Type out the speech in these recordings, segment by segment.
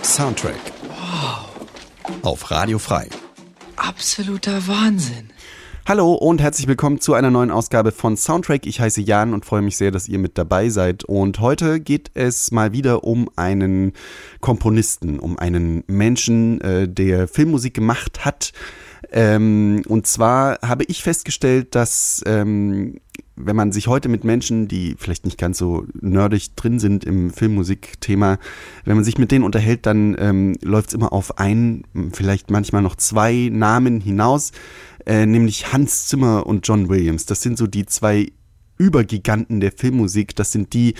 Soundtrack. Wow. Auf Radio Frei. Absoluter Wahnsinn. Hallo und herzlich willkommen zu einer neuen Ausgabe von Soundtrack. Ich heiße Jan und freue mich sehr, dass ihr mit dabei seid. Und heute geht es mal wieder um einen Komponisten, um einen Menschen, der Filmmusik gemacht hat. Und zwar habe ich festgestellt, dass wenn man sich heute mit Menschen, die vielleicht nicht ganz so nerdig drin sind im Filmmusikthema, wenn man sich mit denen unterhält, dann läuft es immer auf ein, vielleicht manchmal noch zwei Namen hinaus, nämlich Hans Zimmer und John Williams. Das sind so die zwei Übergiganten der Filmmusik. Das sind die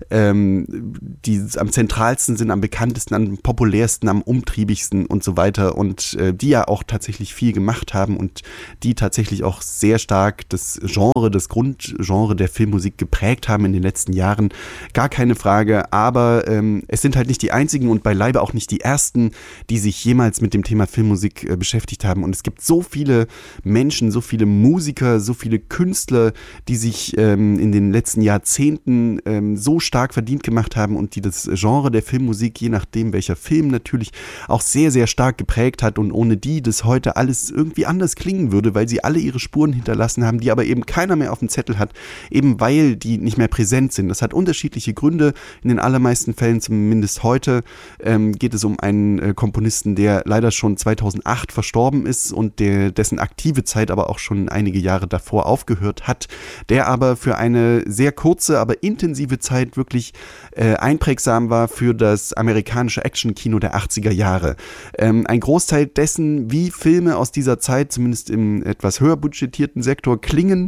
am zentralsten sind, am bekanntesten, am populärsten, am umtriebigsten und so weiter und die ja auch tatsächlich viel gemacht haben und die tatsächlich auch sehr stark das Grundgenre der Filmmusik geprägt haben in den letzten Jahren. Gar keine Frage, aber es sind halt nicht die einzigen und beileibe auch nicht die ersten, die sich jemals mit dem Thema Filmmusik beschäftigt haben. Und es gibt so viele Menschen, so viele Musiker, so viele Künstler, die sich in den letzten Jahrzehnten so stark verdient gemacht haben und die das Genre der Filmmusik, je nachdem welcher Film natürlich, auch sehr, sehr stark geprägt hat und ohne die das heute alles irgendwie anders klingen würde, weil sie alle ihre Spuren hinterlassen haben, die aber eben keiner mehr auf dem Zettel hat, eben weil die nicht mehr präsent sind. Das hat unterschiedliche Gründe. In den allermeisten Fällen, zumindest heute, geht es um einen Komponisten, der leider schon 2008 verstorben ist und dessen aktive Zeit aber auch schon einige Jahre davor aufgehört hat, der aber für eine sehr kurze, aber intensive Zeit wirklich einprägsam war für das amerikanische Actionkino der 80er Jahre. Ein Großteil dessen, wie Filme aus dieser Zeit, zumindest im etwas höher budgetierten Sektor, klingen,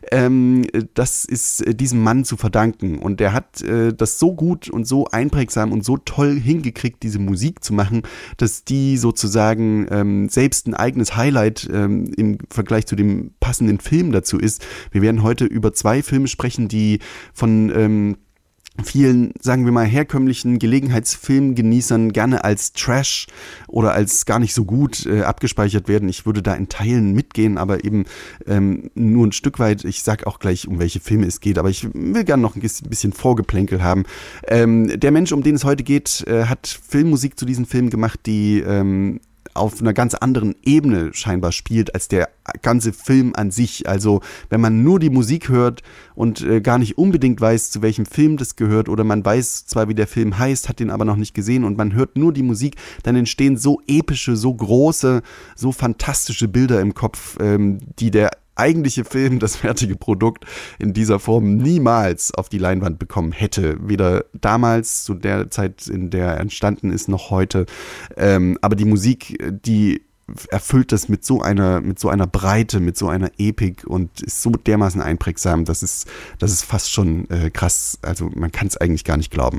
das ist diesem Mann zu verdanken. Und der hat das so gut und so einprägsam und so toll hingekriegt, diese Musik zu machen, dass die sozusagen selbst ein eigenes Highlight im Vergleich zu dem passenden Film dazu ist. Wir werden heute über zwei Filme sprechen, die von vielen, sagen wir mal, herkömmlichen Gelegenheitsfilmgenießern gerne als Trash oder als gar nicht so gut abgespeichert werden. Ich würde da in Teilen mitgehen, aber eben nur ein Stück weit. Ich sag auch gleich, um welche Filme es geht, aber ich will gerne noch ein bisschen Vorgeplänkel haben. Der Mensch, um den es heute geht, hat Filmmusik zu diesen Filmen gemacht, die auf einer ganz anderen Ebene scheinbar spielt als der ganze Film an sich. Also wenn man nur die Musik hört und gar nicht unbedingt weiß, zu welchem Film das gehört oder man weiß zwar, wie der Film heißt, hat den aber noch nicht gesehen und man hört nur die Musik, dann entstehen so epische, so große, so fantastische Bilder im Kopf, die der eigentliche Film, das fertige Produkt, in dieser Form niemals auf die Leinwand bekommen hätte. Weder damals, zu der Zeit, in der er entstanden ist, noch heute. Aber die Musik, die erfüllt das mit so einer Breite, mit so einer Epik und ist so dermaßen einprägsam, das ist fast schon krass. Also man kann es eigentlich gar nicht glauben.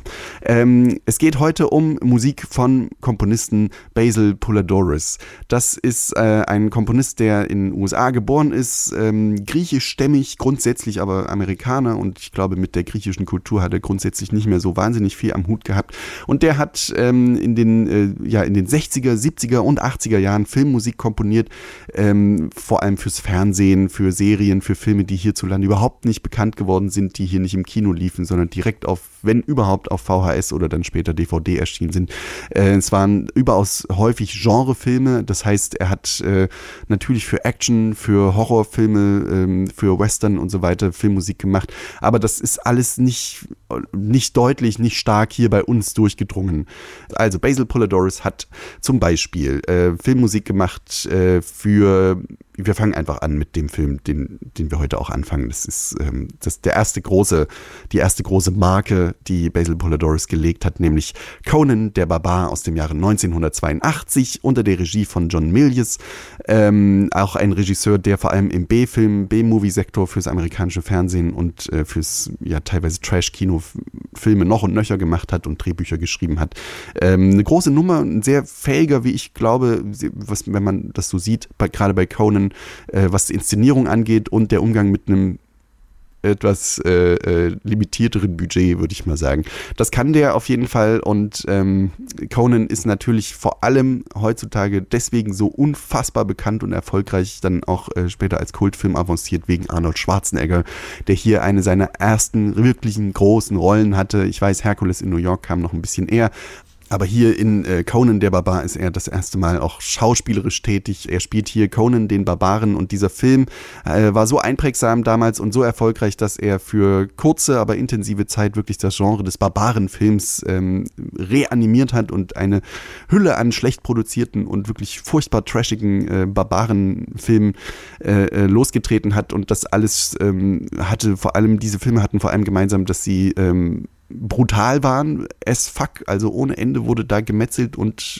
Es geht heute um Musik von Komponisten Basil Poledouris. Das ist ein Komponist, der in den USA geboren ist, griechischstämmig, grundsätzlich aber Amerikaner und ich glaube, mit der griechischen Kultur hat er grundsätzlich nicht mehr so wahnsinnig viel am Hut gehabt. Und der hat in den 60er, 70er und 80er Jahren Filmmusik komponiert, vor allem fürs Fernsehen, für Serien, für Filme, die hierzulande überhaupt nicht bekannt geworden sind, die hier nicht im Kino liefen, sondern direkt wenn überhaupt auf VHS oder dann später DVD erschienen sind. Es waren überaus häufig Genrefilme, das heißt, er hat natürlich für Action, für Horrorfilme, für Western und so weiter Filmmusik gemacht, aber das ist alles nicht deutlich, nicht stark hier bei uns durchgedrungen. Also Basil Poledouris hat zum Beispiel Filmmusik gemacht wir fangen einfach an mit dem Film, den wir heute auch anfangen. Das ist die erste große Marke, die Basil Poledouris gelegt hat, nämlich Conan der Barbar aus dem Jahre 1982 unter der Regie von John Milius. Auch ein Regisseur, der vor allem im B-Movie-Sektor fürs amerikanische Fernsehen und fürs teilweise Trash-Kino Filme noch und nöcher gemacht hat und Drehbücher geschrieben hat. Eine große Nummer, ein sehr fähiger, wie ich glaube, wenn man das so sieht, gerade bei Conan, was die Inszenierung angeht und der Umgang mit einem etwas limitierteren Budget, würde ich mal sagen. Das kann der auf jeden Fall und Conan ist natürlich vor allem heutzutage deswegen so unfassbar bekannt und erfolgreich, dann auch später als Kultfilm avanciert wegen Arnold Schwarzenegger, der hier eine seiner ersten wirklichen großen Rollen hatte. Ich weiß, Hercules in New York kam noch ein bisschen eher. Aber hier in Conan der Barbar ist er das erste Mal auch schauspielerisch tätig. Er spielt hier Conan den Barbaren und dieser Film war so einprägsam damals und so erfolgreich, dass er für kurze, aber intensive Zeit wirklich das Genre des Barbarenfilms reanimiert hat und eine Hülle an schlecht produzierten und wirklich furchtbar trashigen Barbarenfilmen losgetreten hat. Und das alles diese Filme hatten vor allem gemeinsam, dass sie brutal waren, as fuck, also ohne Ende wurde da gemetzelt und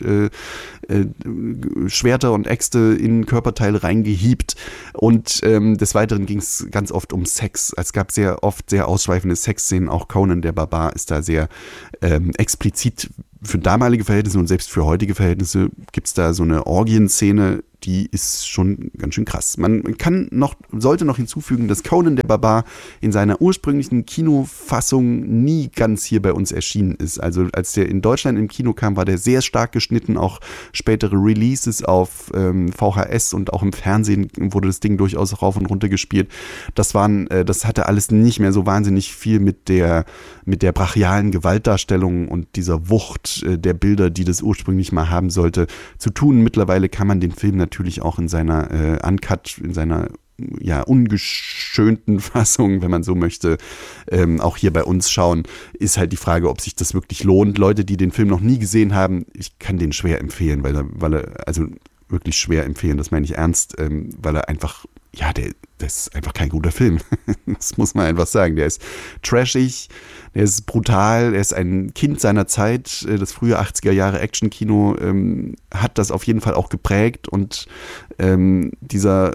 Schwerter und Äxte in Körperteile reingehiebt und des Weiteren ging es ganz oft um Sex. Es gab sehr oft sehr ausschweifende Sexszenen, auch Conan der Barbar ist da sehr explizit für damalige Verhältnisse und selbst für heutige Verhältnisse gibt es da so eine Orgienszene, die ist schon ganz schön krass. Man sollte noch hinzufügen, dass Conan der Barbar in seiner ursprünglichen Kinofassung nie ganz hier bei uns erschienen ist. Also als der in Deutschland im Kino kam, war der sehr stark geschnitten. Auch spätere Releases auf VHS und auch im Fernsehen wurde das Ding durchaus rauf und runter gespielt. Das hatte alles nicht mehr so wahnsinnig viel mit der brachialen Gewaltdarstellung und dieser Wucht der Bilder, die das ursprünglich mal haben sollte, zu tun. Mittlerweile kann man den Film natürlich auch in seiner Uncut, in seiner ungeschönten Fassung, wenn man so möchte, auch hier bei uns schauen, ist halt die Frage, ob sich das wirklich lohnt. Leute, die den Film noch nie gesehen haben, ich kann den schwer empfehlen, weil er also wirklich schwer empfehlen, das meine ich ernst, weil er einfach, das ist einfach kein guter Film. Das muss man einfach sagen. Der ist trashig, der ist brutal, er ist ein Kind seiner Zeit. Das frühe 80er Jahre Actionkino hat das auf jeden Fall auch geprägt und dieser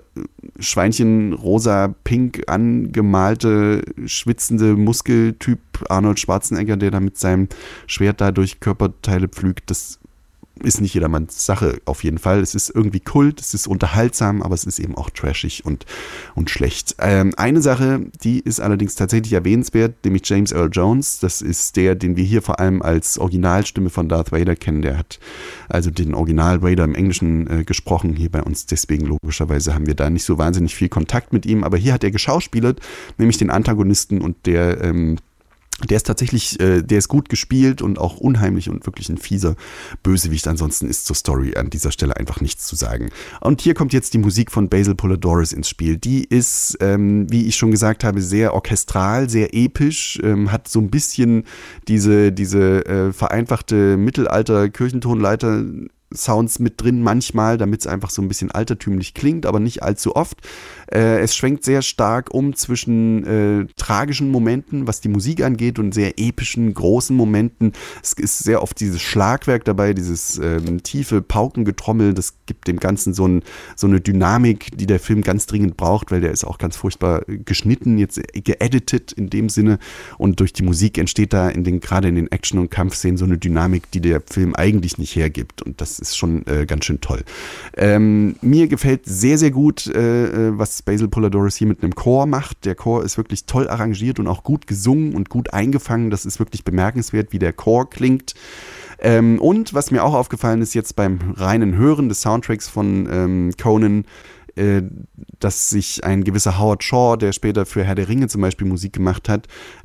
Schweinchen-rosa-pink angemalte, schwitzende Muskeltyp Arnold Schwarzenegger, der da mit seinem Schwert da durch Körperteile pflügt, das ist nicht jedermanns Sache auf jeden Fall. Es ist irgendwie Kult, es ist unterhaltsam, aber es ist eben auch trashig und schlecht. Eine Sache, die ist allerdings tatsächlich erwähnenswert, nämlich James Earl Jones. Das ist der, den wir hier vor allem als Originalstimme von Darth Vader kennen. Der hat also den Original Vader im Englischen gesprochen hier bei uns. Deswegen logischerweise haben wir da nicht so wahnsinnig viel Kontakt mit ihm. Aber hier hat er geschauspielert, nämlich den Antagonisten und der ist tatsächlich, der ist gut gespielt und auch unheimlich und wirklich ein fieser Bösewicht. Ansonsten ist zur Story an dieser Stelle einfach nichts zu sagen. Und hier kommt jetzt die Musik von Basil Poledouris ins Spiel. Die ist, wie ich schon gesagt habe, sehr orchestral, sehr episch, hat so ein bisschen diese vereinfachte Mittelalter-Kirchentonleiter Sounds mit drin manchmal, damit es einfach so ein bisschen altertümlich klingt, aber nicht allzu oft. Es schwenkt sehr stark zwischen tragischen Momenten, was die Musik angeht, und sehr epischen, großen Momenten. Es ist sehr oft dieses Schlagwerk dabei, dieses tiefe Paukengetrommel. Das gibt dem Ganzen so eine Dynamik, die der Film ganz dringend braucht, weil der ist auch ganz furchtbar geschnitten, jetzt geeditet in dem Sinne. Und durch die Musik entsteht da gerade in den Action- und Kampfszenen so eine Dynamik, die der Film eigentlich nicht hergibt. Und das ist schon ganz schön toll. Mir gefällt sehr, sehr gut, was Basil Poledouris hier mit einem Chor macht. Der Chor ist wirklich toll arrangiert und auch gut gesungen und gut eingefangen. Das ist wirklich bemerkenswert, wie der Chor klingt. Und was mir auch aufgefallen ist jetzt beim reinen Hören des Soundtracks von Conan, dass sich ein gewisser Howard Shore, der später für Herr der Ringe zum Beispiel Musik gemacht hat,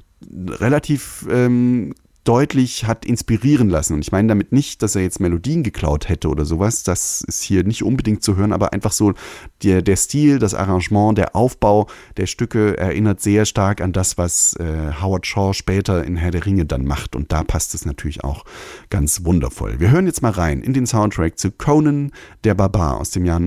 relativ deutlich hat inspirieren lassen. Und ich meine damit nicht, dass er jetzt Melodien geklaut hätte oder sowas. Das ist hier nicht unbedingt zu hören, aber einfach so der Stil, das Arrangement, der Aufbau der Stücke erinnert sehr stark an das, was Howard Shore später in Herr der Ringe dann macht. Und da passt es natürlich auch ganz wundervoll. Wir hören jetzt mal rein in den Soundtrack zu Conan der Barbar aus dem Jahr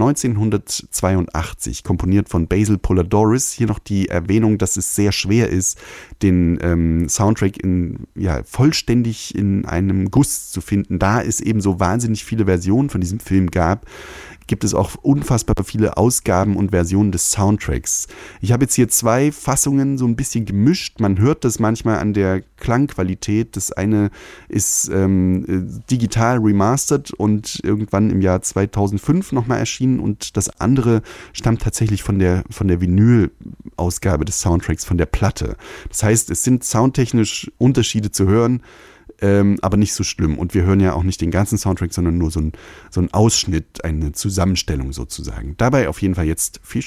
1982, komponiert von Basil Poledouris. Hier noch die Erwähnung, dass es sehr schwer ist, den Soundtrack vollständig in einem Guss zu finden. Da es eben so wahnsinnig viele Versionen von diesem Film gab, gibt es auch unfassbar viele Ausgaben und Versionen des Soundtracks. Ich habe jetzt hier 2 Fassungen so ein bisschen gemischt. Man hört das manchmal an der Klangqualität. Das eine ist digital remastered und irgendwann im Jahr 2005 nochmal erschienen und das andere stammt tatsächlich von der Vinyl-Ausgabe des Soundtracks, von der Platte. Das heißt, es sind soundtechnisch Unterschiede zu hören, aber nicht so schlimm. Und wir hören ja auch nicht den ganzen Soundtrack, sondern nur so ein Ausschnitt, eine Zusammenstellung sozusagen. Dabei auf jeden Fall jetzt viel